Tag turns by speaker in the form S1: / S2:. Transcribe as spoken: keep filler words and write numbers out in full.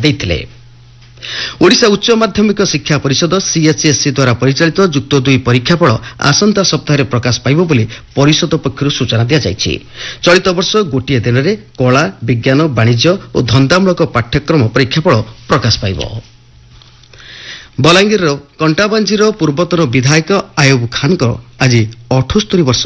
S1: ଦେଇଥିଲେ। ओडिशा उच्च माध्यमिक शिक्षा परिषद सीएचएससी द्वारा परिचालित जुक्त दुई परीक्षाफल आसंता सप्ताह प्रकाश पाइब बोली परिषद पक्षर सूचना दी जाइछि। चलित वर्ष गोटे दिन में कला विज्ञान वाणिज्य और धंदामूलक पाठ्यक्रम परीक्षाफल प्रकाश पाइब। बलांगीर कंटाबांजीर पूर्वतन विधायक आयुब खान आज अठस्तरी वर्ष